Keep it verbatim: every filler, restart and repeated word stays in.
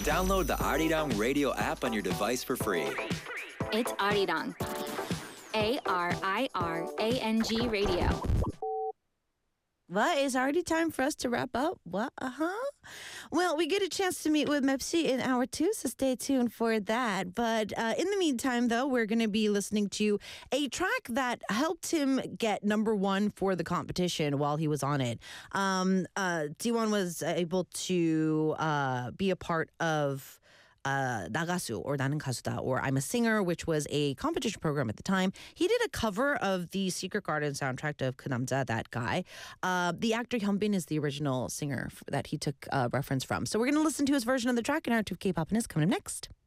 Download the Arirang Radio app on your device for free. It's Arirang. A R I R A N G Radio. What? It's already time for us to wrap up? What? Uh-huh. Well, we get a chance to meet with Mepsi in hour two, so stay tuned for that. But uh, in the meantime, though, we're going to be listening to a track that helped him get number one for the competition while he was on it. Um, uh, T-one was able to uh, be a part of Uh, 나가수 or 나는 가수다 or I'm a Singer, which was a competition program at the time. He did a cover of the Secret Garden soundtrack of 그 남자, that guy. Uh, the actor Hyunbin is the original singer that he took uh, reference from. So we're going to listen to his version of the track, and our two K-pop is coming up next.